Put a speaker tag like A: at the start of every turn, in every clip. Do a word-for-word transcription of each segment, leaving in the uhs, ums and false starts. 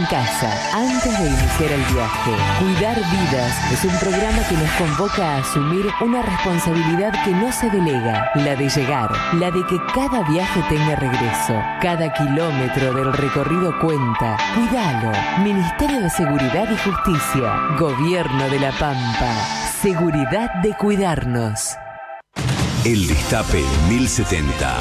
A: en casa antes de iniciar el viaje. Cuidar vidas es un programa que nos convoca a asumir una responsabilidad que no se delega, la de llegar, la de que cada viaje tenga regreso. Cada kilómetro del recorrido cuenta. Cuidalo. Ministerio de Seguridad y Justicia. Gobierno de La Pampa. Seguridad de cuidarnos.
B: El Destape mil setenta.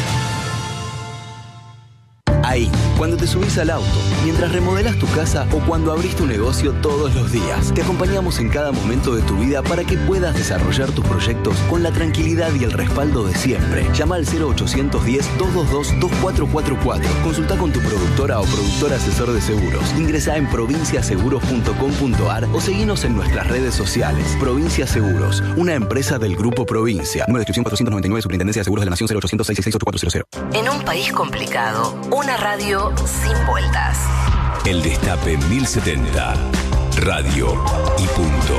B: Ahí, cuando te subís al auto, mientras remodelas tu casa o cuando abrís tu negocio todos los días. Te acompañamos en cada momento de tu vida para que puedas desarrollar tus proyectos con la tranquilidad y el respaldo de siempre. Llama al cero ochocientos diez, doscientos veintidós, veinticuatro cuarenta y cuatro. Consulta con tu productora o productor asesor de seguros. Ingresá en provincia seguros punto com punto ar o seguinos en nuestras redes sociales. Provincia Seguros, una empresa del Grupo Provincia. Número de inscripción cuatrocientos noventa y nueve, Superintendencia de Seguros de la Nación, cero ochocientos seis seis seis ocho cuatro cero cero.
A: En un país complicado, una radio sin vueltas.
B: El Destape mil setenta. Radio y punto.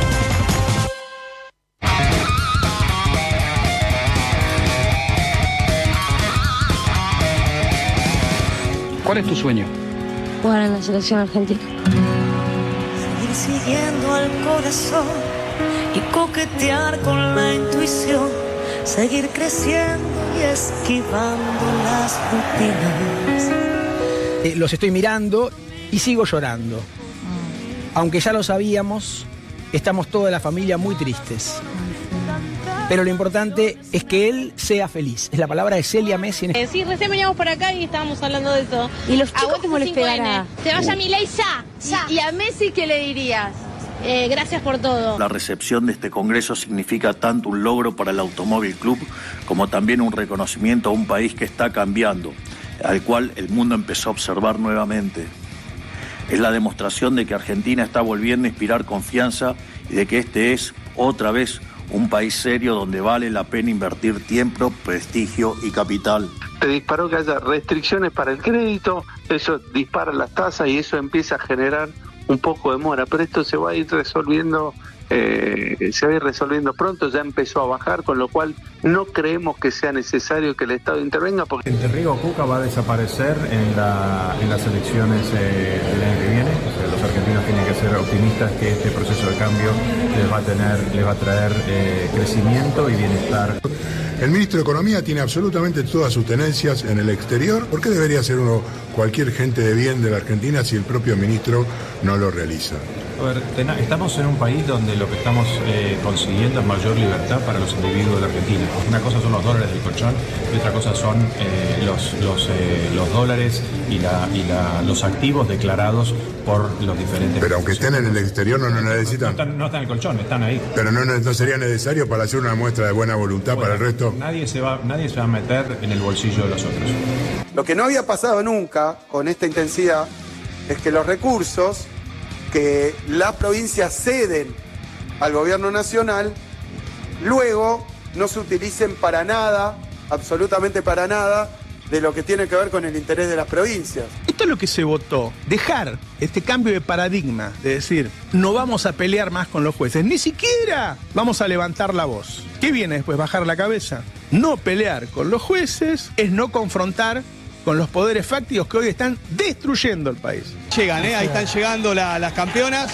C: ¿Cuál es tu sueño?
D: Jugar en la selección argentina.
E: Seguir siguiendo al corazón y coquetear con la intuición. Seguir creciendo y esquivando las rutinas.
C: Eh, los estoy mirando y sigo llorando. Aunque ya lo sabíamos, estamos toda la familia muy tristes. Pero lo importante es que él sea feliz. Es la palabra de Celia Messi. En...
F: Eh, sí, recién veníamos por acá y estábamos hablando de eso.
D: ¿Y los chicos cómo les pegará?
F: Se vaya Milei ya, ya. Y, y a Messi, ¿qué le dirías? Eh, gracias por todo.
G: La recepción de este congreso significa tanto un logro para el Automóvil Club como también un reconocimiento a un país que está cambiando, al cual el mundo empezó a observar nuevamente. Es la demostración de que Argentina está volviendo a inspirar confianza y de que este es, otra vez, un país serio donde vale la pena invertir tiempo, prestigio y capital.
H: Te disparó que haya restricciones para el crédito, eso dispara las tasas y eso empieza a generar un poco de mora, pero esto se va a ir resolviendo, eh, se va a ir resolviendo pronto, ya empezó a bajar, con lo cual no creemos que sea necesario que el Estado intervenga. Porque
I: el Riego Cuca va a desaparecer en, la, en las elecciones eh, del año que viene. O sea, los argentinos tienen que ser optimistas que este proceso de cambio les va a tener, les va a traer eh, crecimiento y bienestar.
J: El ministro de Economía tiene absolutamente todas sus tenencias en el exterior. ¿Por qué debería ser uno cualquier gente de bien de la Argentina si el propio ministro no lo realiza?
I: A ver, ten, estamos en un país donde lo que estamos eh, consiguiendo es mayor libertad para los individuos de la Argentina. Una cosa son los dólares del colchón y otra cosa son eh, los, los, eh, los dólares y, la, y la, los activos declarados por los diferentes...
J: Pero aunque estén en el exterior no lo necesitan.
I: No están, no están en el colchón, están ahí.
J: Pero no, no sería necesario para hacer una muestra de buena voluntad bueno, para el resto.
I: Nadie se, va, nadie se va a meter en el bolsillo de los otros.
K: Lo que no había pasado nunca con esta intensidad es que los recursos que las provincias ceden al gobierno nacional, luego no se utilicen para nada, absolutamente para nada, de lo que tiene que ver con el interés de las provincias.
L: Esto es lo que se votó, dejar este cambio de paradigma, de decir, no vamos a pelear más con los jueces, ni siquiera vamos a levantar la voz. ¿Qué viene después? Bajar la cabeza. No pelear con los jueces es no confrontar con los poderes fácticos que hoy están destruyendo el país.
M: Llegan, ¿eh? Ahí están llegando la, las campeonas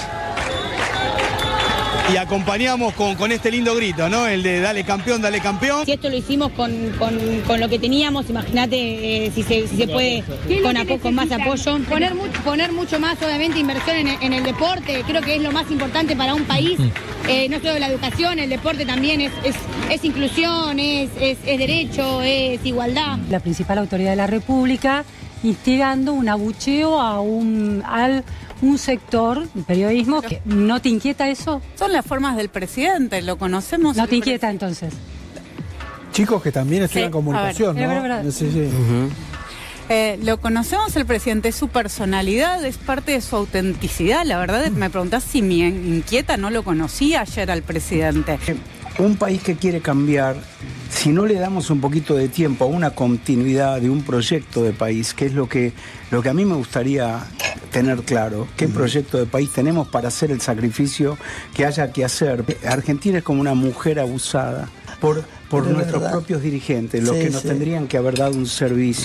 M: y acompañamos con, con este lindo grito, ¿no? El de dale campeón, dale campeón.
F: Si esto lo hicimos con, con, con lo que teníamos, imagínate eh, si, se, si se puede con, apo con más apoyo. Poner, mu poner mucho más, obviamente, inversión en, en el deporte, creo que es lo más importante para un país. Eh, no solo la educación, el deporte también es, es, es inclusión, es, es, es derecho, es igualdad.
D: La principal autoridad de la República instigando un abucheo a un, al, un sector, el periodismo, que ¿no te inquieta eso?
N: Son las formas del presidente, lo conocemos.
D: ¿No te inquieta entonces?
O: Chicos que también estudian sí, comunicación,
N: ver,
O: ¿no?
N: Verdad, verdad.
O: Sí, sí.
N: Uh-huh. Eh, lo conocemos el presidente, es su personalidad, es parte de su autenticidad. La verdad, me preguntás si me inquieta, no lo conocía ayer al presidente.
P: Un país que quiere cambiar, si no le damos un poquito de tiempo a una continuidad de un proyecto de país, que es lo que, lo que a mí me gustaría tener claro, qué proyecto de país tenemos para hacer el sacrificio que haya que hacer. Argentina es como una mujer abusada por, por nuestros verdad. propios dirigentes, los sí, que nos sí. tendrían que haber dado un servicio.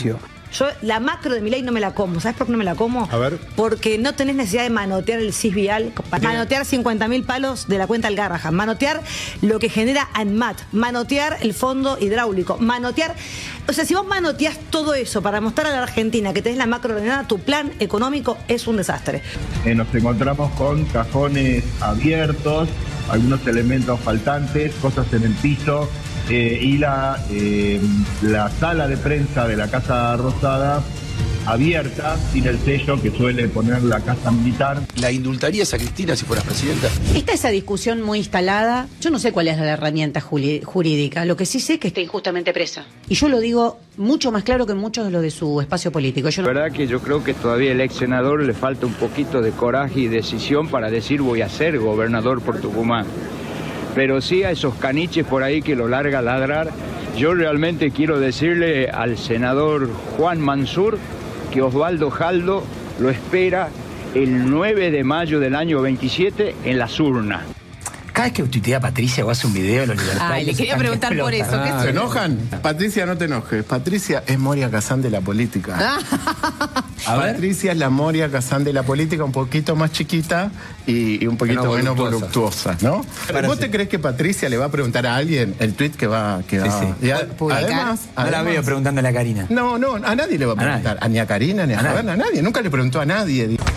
Q: Yo la macro de Milei no me la como. ¿Sabes por qué no me la como?
J: A ver.
Q: Porque no tenés necesidad de manotear el C I S vial, manotear cincuenta mil palos de la cuenta del Garrahan, manotear lo que genera ANMAT, manotear el fondo hidráulico, manotear... O sea, si vos manoteás todo eso para mostrar a la Argentina que tenés la macro ordenada, tu plan económico es un desastre.
R: Eh, nos encontramos con cajones abiertos, algunos elementos faltantes, cosas en el piso, eh, y la, eh, la sala de prensa de la Casa Rosada abierta, sin el sello que suele poner la Casa Militar.
S: ¿La indultarías a Cristina si fueras presidenta?
T: Está esa discusión muy instalada. Yo no sé cuál es la herramienta jurídica. Lo que sí sé es que está injustamente presa. Y yo lo digo mucho más claro que muchos de los de su espacio político. Yo no...
U: La verdad que yo creo que todavía al ex senador le falta un poquito de coraje y decisión para decir voy a ser gobernador por Tucumán. Pero sí a esos caniches por ahí que lo larga a ladrar. Yo realmente quiero decirle al senador Juan Mansur que Osvaldo Jaldo lo espera el nueve de mayo del año veintisiete en las urnas.
V: Cada vez que tuitea Patricia o hace un video, los libertarios...
W: Ay, le quería preguntar por eso. ¿Qué
X: ¿Se enojan? Patricia, no te enojes. Patricia es Moria Kazán de la política.
V: A ver.
X: Patricia es la Moria Kazán de la política, un poquito más chiquita y, y un poquito
V: No,
X: menos
V: voluptuosa.
X: voluptuosa, ¿no?
V: Parece.
X: ¿Vos te crees que Patricia le va a preguntar a alguien el tuit que va, que
V: Sí,
X: va
V: sí.
X: y a-
V: ¿Puedo
X: además,
V: No la
X: además-
V: veo preguntándole a Karina.
X: No, no, a nadie le va a
V: A nadie.
X: preguntar. A ni a Karina, ni a,
V: A nadie.
X: Javier, a nadie. Nunca le preguntó a nadie.